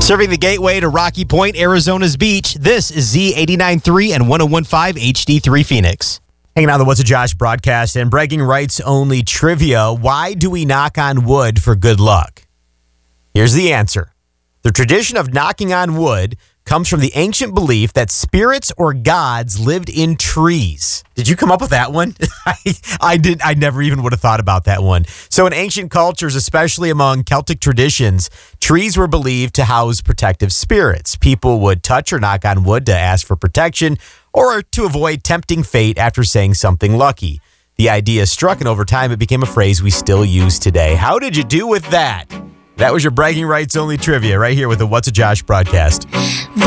Serving the gateway to Rocky Point, Arizona's beach, this is Z89.3 and 101.5 HD3 Phoenix. Hanging out on the What's a Josh broadcast and bragging rights only trivia. Why do we knock on wood for good luck? Here's the answer. The tradition of knocking on wood comes from the ancient belief that spirits or gods lived in trees. Did you come up with that one? I never even would have thought about that one. So in ancient cultures, especially among Celtic traditions, trees were believed to house protective spirits. People would touch or knock on wood to ask for protection or to avoid tempting fate after saying something lucky. The idea struck, and over time it became a phrase we still use today. How did you do with that? That was your bragging rights only trivia right here with the What's a Josh broadcast.